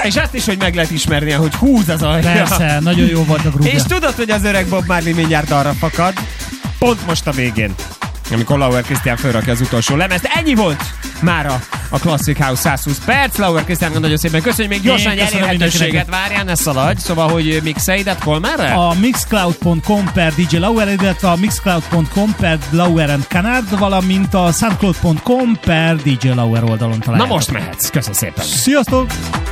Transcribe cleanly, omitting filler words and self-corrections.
És azt is, hogy meg lehet ismernie, hogy húz az alja. Persze, nagyon jó volt a grúgja. És tudod, hogy az öreg Bob Marley mindjárt arra fakad, pont most a végén, amikor Lauer Krisztián fölrakja az utolsó lemezt. Ennyi volt mára a Classic House 120 perc. Lauer Krisztián, nagyon szépen köszönjük, még gyorsan egy elérhetőséget várjál, ne szaladj. Szóval, hogy mixeidet hol merre? A mixcloud.com/DJ Lauer, illetve a mixcloud.com/Lauer & Canard, valamint a soundcloud.com/DJ Lauer oldalon találjátok. Na most mehetsz, köszönöm szépen. Sziasztok!